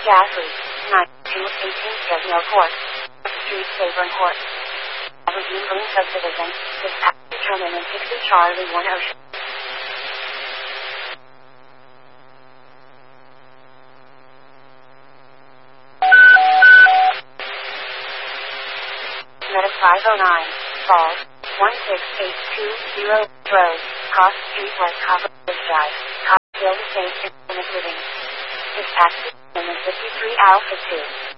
Gas leak. 9-2-18 Fresno Court. Street, Sabron Court. Avenue Green Subdivision. Dispatch determined in 60 Charlie 1 Ocean. Meta 509. Falls. 16820 Road. Cross Street West Copperfield Drive. Copperfield Estates, Independent Living. Dispatch determined 53 Alpha 2.